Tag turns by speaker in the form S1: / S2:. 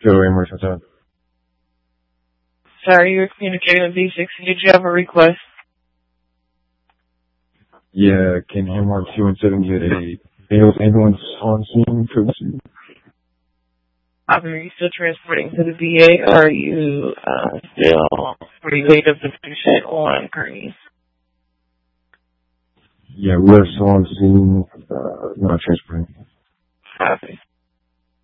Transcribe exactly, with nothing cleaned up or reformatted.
S1: Go emergency time.
S2: Sorry, you were communicating with V sixty. Did you have a request?
S1: Yeah, can M R two and seven get a failed ambulance on scene? Courtesy?
S2: Are you still transporting to the V A, or are you uh, still related to the patient on Kearney?
S1: Yeah, we're still on scene, uh, not transporting.
S2: Copy.